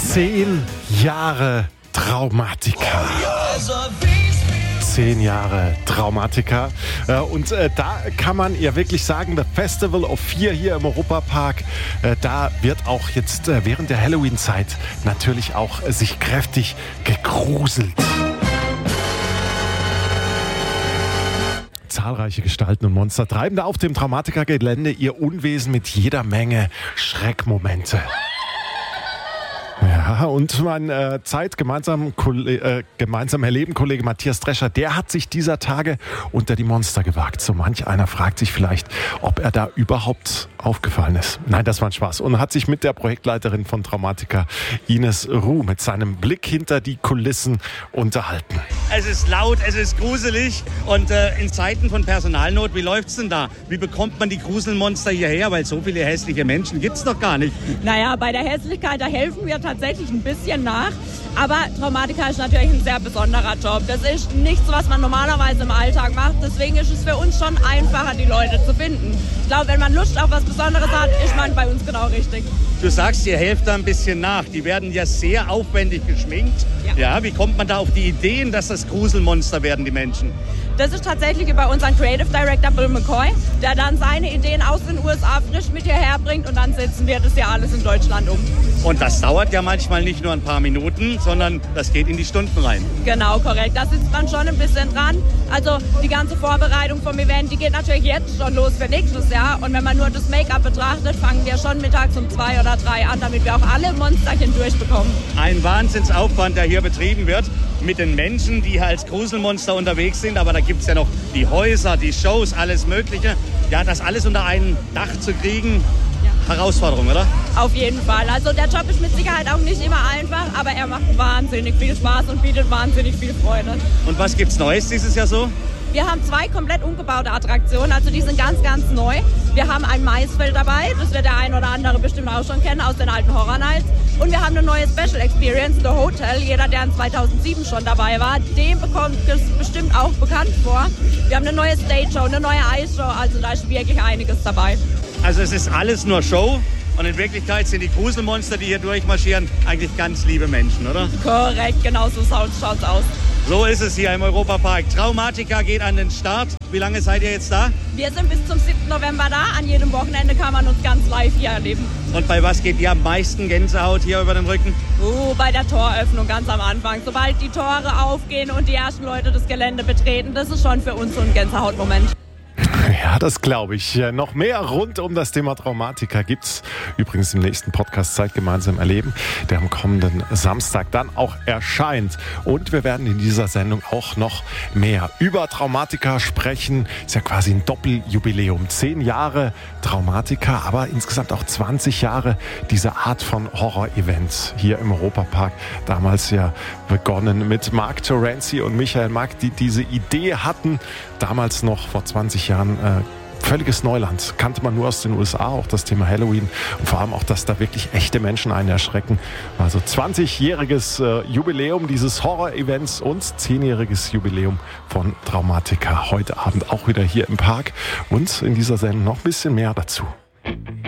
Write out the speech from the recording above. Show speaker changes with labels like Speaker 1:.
Speaker 1: 10 Jahre Traumatica. 10 Jahre Traumatica. Und da kann man ja wirklich sagen, The Festival of Fear hier im Europapark, da wird auch jetzt während der Halloween-Zeit natürlich auch sich kräftig gegruselt. Zahlreiche Gestalten und Monster treiben da auf dem Traumatica-Gelände ihr Unwesen mit jeder Menge Schreckmomente. Ja, und mein gemeinsam erleben Kollege Matthias Drescher, der hat sich dieser Tage unter die Monster gewagt. So manch einer fragt sich vielleicht, ob er da überhaupt aufgefallen ist. Nein, das war ein Spaß. Und hat sich mit der Projektleiterin von Traumatica, Ines Ruh, mit seinem Blick hinter die Kulissen unterhalten.
Speaker 2: Es ist laut, es ist gruselig und in Zeiten von Personalnot, wie läuft's denn da? Wie bekommt man die Gruselmonster hierher? Weil so viele hässliche Menschen gibt's doch gar nicht.
Speaker 3: Naja, bei der Hässlichkeit, da helfen wir tatsächlich ein bisschen nach. Aber Traumatica ist natürlich ein sehr besonderer Job. Das ist nichts, was man normalerweise im Alltag macht. Deswegen ist es für uns schon einfacher, die Leute zu finden. Ich glaube, wenn man Lust auf was Besonderes hat, ist man bei uns genau richtig.
Speaker 2: Du sagst, ihr helft da ein bisschen nach. Die werden ja sehr aufwendig geschminkt. Ja, wie kommt man da auf die Ideen, dass das Gruselmonster werden, die Menschen?
Speaker 3: Das ist tatsächlich über unseren Creative Director Bill McCoy, der dann seine Ideen aus den USA frisch mit hierher bringt und dann setzen wir das ja alles in Deutschland um.
Speaker 2: Und das dauert ja manchmal nicht nur ein paar Minuten, sondern das geht in die Stunden rein.
Speaker 3: Genau, korrekt. Da sitzt man schon ein bisschen dran. Also die ganze Vorbereitung vom Event, die geht natürlich jetzt schon los für nächstes Jahr. Und wenn man nur das Make-up betrachtet, fangen wir schon mittags um 2 oder 3 an, damit wir auch alle Monsterchen durchbekommen.
Speaker 2: Ein Wahnsinnsaufwand, der hier betrieben wird mit den Menschen, die als Gruselmonster unterwegs sind. Aber da gibt es ja noch die Häuser, die Shows, alles Mögliche. Ja, das alles unter ein Dach zu kriegen, Herausforderung, oder?
Speaker 3: Auf jeden Fall. Also der Job ist mit Sicherheit auch nicht immer einfach, aber er macht wahnsinnig viel Spaß und bietet wahnsinnig viel Freude.
Speaker 2: Und was gibt's Neues dieses Jahr so?
Speaker 3: Wir haben 2 komplett umgebaute Attraktionen, also die sind ganz, ganz neu. Wir haben ein Maisfeld dabei, das wird der ein oder andere bestimmt auch schon kennen aus den alten Horror Nights. Und wir haben eine neue Special Experience, The Hotel. Jeder, der in 2007 schon dabei war, dem bekommt es bestimmt auch bekannt vor. Wir haben eine neue Stage Show, eine neue Ice Show, also da ist wirklich einiges dabei.
Speaker 2: Also es ist alles nur Show und in Wirklichkeit sind die Gruselmonster, die hier durchmarschieren, eigentlich ganz liebe Menschen, oder?
Speaker 3: Korrekt, genau so schaut's aus.
Speaker 2: So ist es hier im Europapark. Traumatica geht an den Start. Wie lange seid ihr jetzt da?
Speaker 3: Wir sind bis zum 7. November da. An jedem Wochenende kann man uns ganz live hier erleben.
Speaker 2: Und bei was geht ihr am meisten Gänsehaut hier über den Rücken?
Speaker 3: Bei der Toröffnung ganz am Anfang. Sobald die Tore aufgehen und die ersten Leute das Gelände betreten, das ist schon für uns so ein Gänsehautmoment.
Speaker 1: Ja, das glaube ich. Noch mehr rund um das Thema Traumatica gibt's übrigens im nächsten Podcast Zeit gemeinsam erleben, der am kommenden Samstag dann auch erscheint. Und wir werden in dieser Sendung auch noch mehr über Traumatica sprechen. Ist ja quasi ein Doppeljubiläum. 10 Jahre Traumatica, aber insgesamt auch 20 Jahre diese Art von Horror-Events hier im Europapark. Damals ja begonnen mit Mark Terenzi und Michael Mack, die diese Idee hatten. Damals noch vor 20 Jahren völliges Neuland. Kannte man nur aus den USA, auch das Thema Halloween und vor allem auch, dass da wirklich echte Menschen einen erschrecken. Also 20-jähriges Jubiläum dieses Horror-Events und 10-jähriges Jubiläum von Traumatica. Heute Abend auch wieder hier im Park und in dieser Sendung noch ein bisschen mehr dazu.